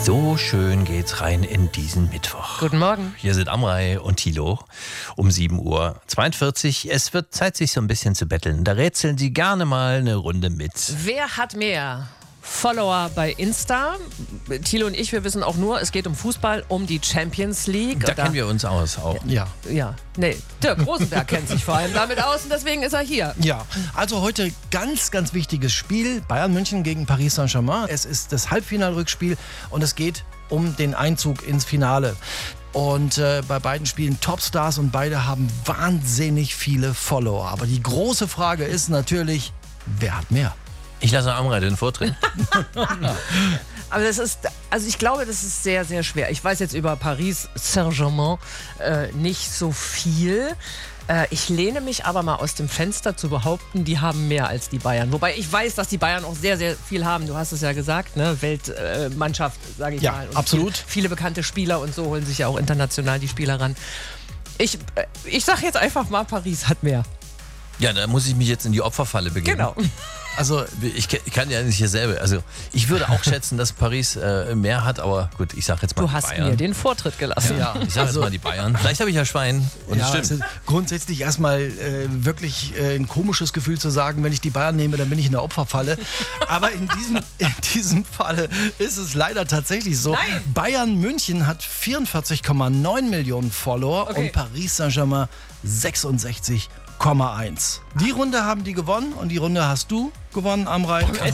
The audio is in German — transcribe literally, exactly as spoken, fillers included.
So schön geht's rein in diesen Mittwoch. Guten Morgen. Hier sind Amrei und Thilo um sieben Uhr zweiundvierzig. Es wird Zeit, sich so ein bisschen zu betteln. Da rätseln Sie gerne mal eine Runde mit. Wer hat mehr Follower bei Insta? Thilo und ich, wir wissen auch nur, es geht um Fußball, um die Champions League. Da kennen wir uns aus auch. Ja. Ja, nee, Dirk Rosenberg kennt sich vor allem damit aus und deswegen ist er hier. Ja, also heute ganz, ganz wichtiges Spiel. Bayern München gegen Paris Saint-Germain. Es ist das Halbfinalrückspiel und es geht um den Einzug ins Finale. Und äh, bei beiden Spielen Topstars und beide haben wahnsinnig viele Follower. Aber die große Frage ist natürlich, wer hat mehr? Ich lasse Amrei den Vortritt. Aber das ist, also ich glaube, das ist sehr, sehr schwer. Ich weiß jetzt über Paris Saint-Germain äh, nicht so viel. Äh, ich lehne mich aber mal aus dem Fenster zu behaupten, die haben mehr als die Bayern. Wobei ich weiß, dass die Bayern auch sehr, sehr viel haben. Du hast es ja gesagt, ne? Weltmannschaft, äh, sage ich ja, mal. Und absolut. Viele, viele bekannte Spieler und so holen sich ja auch international die Spieler ran. Ich, äh, ich sag jetzt einfach mal, Paris hat mehr. Ja, da muss ich mich jetzt in die Opferfalle begeben. Genau. Also ich, ich kann ja nicht dasselbe. Also ich würde auch schätzen, dass Paris äh, mehr hat, aber gut, ich sage jetzt mal Du die hast Bayern. mir den Vortritt gelassen. Ja, Ich sage jetzt mal die Bayern. Vielleicht habe ich ja Schwein und ja, es es stimmt. ist grundsätzlich erstmal äh, wirklich äh, ein komisches Gefühl zu sagen, wenn ich die Bayern nehme, dann bin ich in der Opferfalle. Aber in diesem, in diesem Falle ist es leider tatsächlich so. Nein. Bayern München hat vierundvierzig Komma neun Millionen Follower Okay. und Paris Saint-Germain sechsundsechzig Komma eins. Die Runde haben die gewonnen und die Runde hast du gewonnen, Amrei.